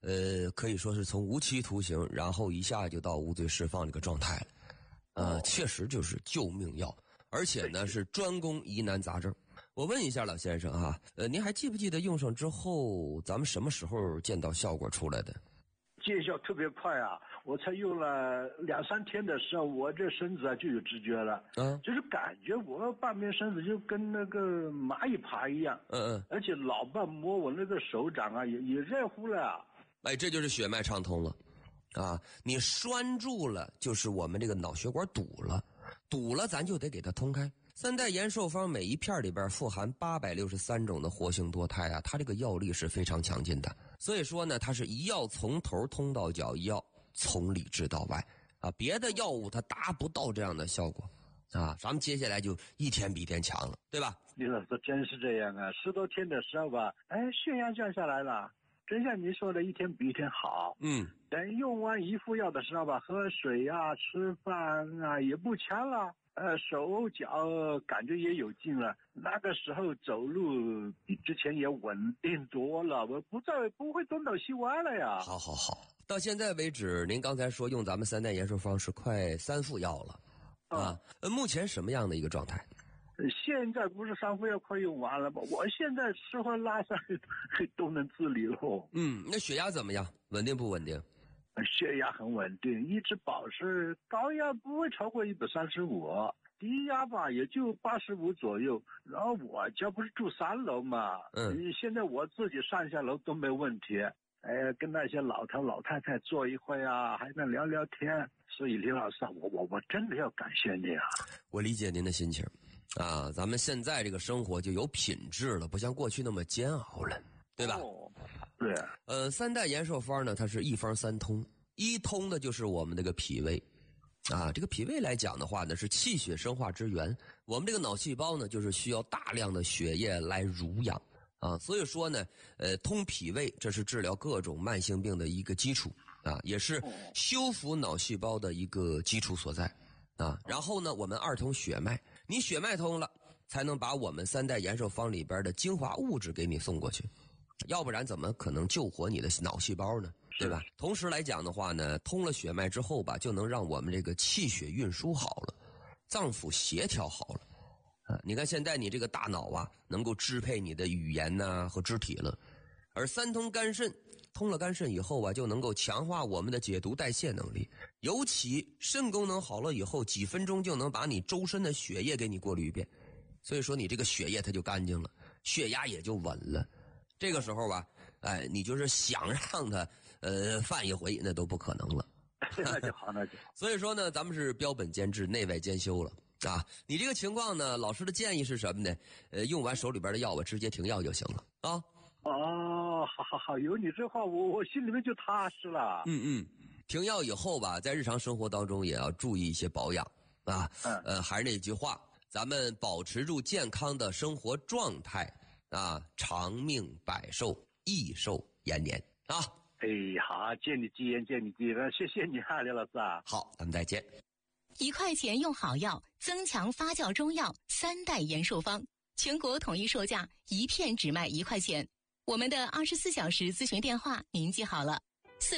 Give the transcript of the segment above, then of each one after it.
可以说是从无期徒刑，然后一下就到无罪释放这个状态了。确实就是救命药，而且呢是专攻疑难杂症。我问一下老先生啊，您还记不记得用上之后，咱们什么时候见到效果出来的？ 见效特别快啊！我才用了2-3天的时候，我这身子就有知觉了。就是感觉我半边身子就跟那个蚂蚁爬一样。而且老伴摸我那个手掌啊，也热乎了。 这就是血脉畅通了啊！你拴住了，就是我们这个脑血管堵了，咱就得给它通开。三代延寿方每一片里边富含863种的活性多肽啊，它这个药力是非常强劲的。所以说呢，它是一药从头通到脚，一药从里治到外啊，别的药物它达不到这样的效果啊。咱们接下来就一天比一天强了，对吧？ 李老师真是这样啊！10多天的时候吧，血压降下来了，真像你说的一天比一天好。等用完一副药的时候吧，喝水啊、吃饭啊也不呛了。手脚感觉也有劲了，那个时候走路比之前也稳定多了，我不会东倒西歪了呀。 好，到现在为止，您刚才说用咱们三代延寿方是快3副药了啊。目前什么样的一个状态？ 现在不是3副药快用完了吗？我现在吃喝拉撒都能自理了。 那血压怎么样？稳定不稳定？ 血压很稳定，一直保持高压不会超过135，低压吧也就85左右。然后我家不是住3楼嘛，现在我自己上下楼都没问题。跟那些老头老太太坐一会啊，还能聊聊天。所以李老师，我真的要感谢你啊！ 我理解您的心情啊，咱们现在这个生活就有品质了，不像过去那么煎熬了。对吧？对。三代延寿方呢，它是一方3通，一通的就是我们这个脾胃啊。这个脾胃来讲的话呢，是气血生化之源。我们这个脑细胞呢，就是需要大量的血液来濡养啊。所以说呢，通脾胃，这是治疗各种慢性病的一个基础啊，也是修复脑细胞的一个基础所在啊。然后呢，我们2通血脉，你血脉通了，才能把我们三代延寿方里边的精华物质给你送过去。要不然怎么可能救活你的脑细胞呢？对吧？同时来讲的话呢，通了血脉之后吧，就能让我们这个气血运输好了，脏腑协调好了啊。你看现在你这个大脑啊，能够支配你的语言呐和肢体了。而3通肝肾，通了肝肾以后啊，就能够强化我们的解毒代谢能力。尤其肾功能好了以后，几分钟就能把你周身的血液给你过滤一遍。所以说你这个血液它就干净了，血压也就稳了。这个时候吧，你就是想让他犯一回，那都不可能了。 那就好。 所以说呢，咱们是标本兼治，内外兼修了啊。你这个情况呢，老师的建议是什么呢？用完手里边的药吧，直接停药就行了啊。 好，有你这话，我心里面就踏实了。 停药以后吧，在日常生活当中也要注意一些保养啊。还是那句话，咱们保持住健康的生活状态。长命百寿，益寿延年啊！ 好，借你吉言，谢谢你啊，刘老师啊。 好，咱们再见。 1块钱用好药，增强发酵中药三代延寿方，全国统一售价，1片只卖1块钱。我们的24小时咨询电话您记好了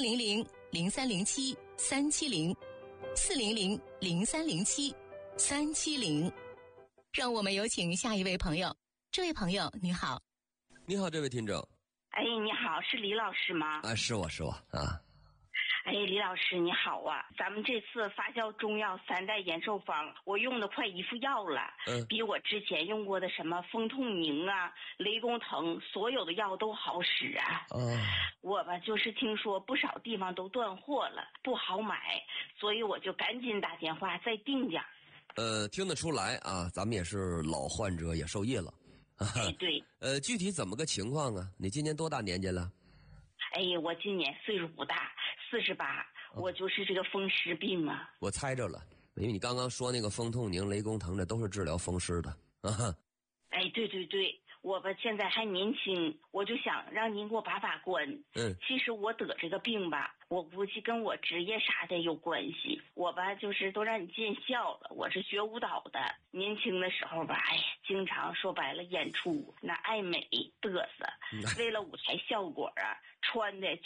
，400-0307-370，400-0307-370。让我们有请下一位朋友。这位朋友你好。 你好，这位听众。 你好，是李老师吗？ 是我啊。 李老师你好啊，咱们这次发酵中药三代延寿方，我用的快1副药了，比我之前用过的什么风痛宁啊、雷公藤，所有的药都好使啊。我吧就是听说不少地方都断货了，不好买，所以我就赶紧打电话再订下。 听得出来啊，咱们也是老患者，也受益了。 对。 具体怎么个情况啊？你今年多大年纪了？ 我今年岁数不大，48，我就是这个风湿病嘛。 我猜着了，因为你刚刚说那个风痛宁、雷公藤，这都是治疗风湿的啊。 对，我吧现在还年轻，我就想让您给我把把关。其实我得这个病吧，我估计跟我职业啥的有关系。我吧就是都让你见笑了，我是学舞蹈的，年轻的时候吧，经常说白了演出那爱美嘚瑟，为了舞台效果啊，穿的